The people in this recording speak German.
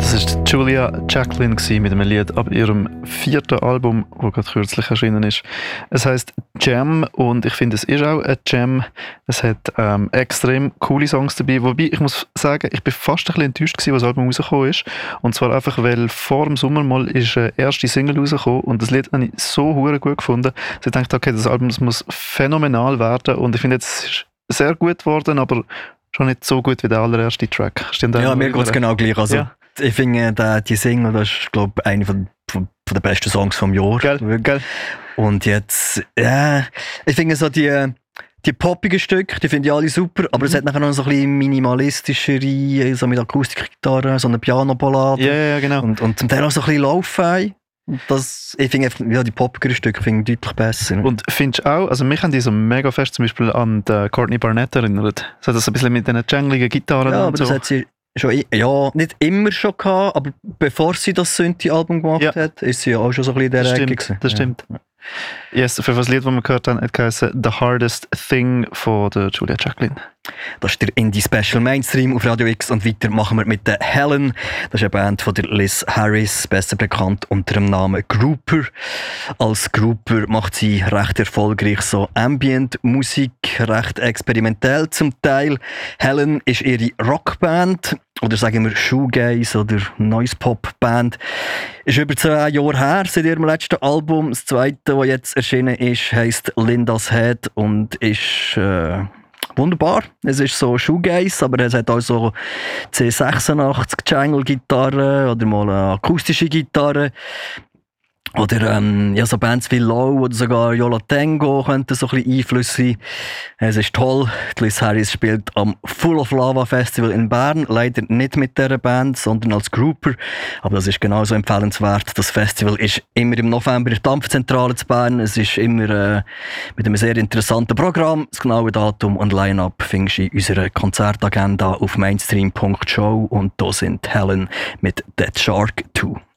Das war Julia Jacqueline mit einem Lied ab ihrem 4. Album, das gerade kürzlich erschienen ist. Es heisst Jam und ich finde, es ist auch ein Jam. Es hat extrem coole Songs dabei, wobei ich muss sagen, ich bin fast ein bisschen enttäuscht gewesen, als das Album rausgekommen ist. Und zwar einfach, weil vor dem Sommer mal ist eine erste Single rausgekommen und das Lied habe ich so hure gut gefunden, dass ich dachte, okay, das Album muss phänomenal werden und ich finde, jetzt ist es sehr gut geworden, aber schon nicht so gut wie der allererste Track. Ja, mir geht es genau gleich. Also, ja. Ich finde, die Single, das ist, glaube ich, einer von der besten Songs vom Jahr. Gell. Und jetzt, ja, ich finde so die poppigen Stücke, die finde ich alle super, aber es hat nachher noch so ein bisschen minimalistischere, so mit Akustikgitarre, so eine Piano-Ballade. Ja, genau. Und zum Teil auch so ein bisschen Lo-Fi. Ich finde ja, die poppigeren Stücke finde ich deutlich besser. Und findest du auch, also mich haben die so mega fest zum Beispiel an Courtney Barnett erinnert. So das ein bisschen mit diesen jängligen Gitarren ja, und aber so. das hat sie schon, ja, nicht immer schon gehabt, aber bevor sie das Synthi-Album gemacht hat, ist sie ja auch schon so ein bisschen in der Ecke gewesen. Das stimmt. Yes, für das Lied, das wir gehört haben, hat geheißen «The Hardest Thing» von der Julia Jacqueline. Das ist der Indie-Special Mainstream auf Radio X und weiter machen wir mit der Helen. Das ist eine Band von der Liz Harris, besser bekannt unter dem Namen Grouper. Als Grouper macht sie recht erfolgreich so Ambient-Musik, recht experimentell zum Teil. Helen ist ihre Rockband oder sagen wir Shoegaze oder Noise-Pop-Band. Ist über 10 Jahre her seit ihrem letzten Album. Das zweite, das jetzt erschienen ist, heisst Linda's Head und ist wunderbar. Es ist so Shoegaze, aber es hat auch so C86 Jangle-Gitarre oder mal eine akustische Gitarre. Oder ja, so Bands wie Low oder sogar Yola Tango könnten so ein bisschen Einflüsse sein. Es ist toll. Liz Harris spielt am Full of Lava Festival in Bern. Leider nicht mit dieser Band, sondern als Grouper. Aber das ist genauso empfehlenswert. Das Festival ist immer im November in der Dampfzentrale zu Bern. Es ist immer mit einem sehr interessanten Programm. Das genaue Datum und Line-Up findest du in unserer Konzertagenda auf mainstream.show. Und da sind Helen mit Dead Shark 2.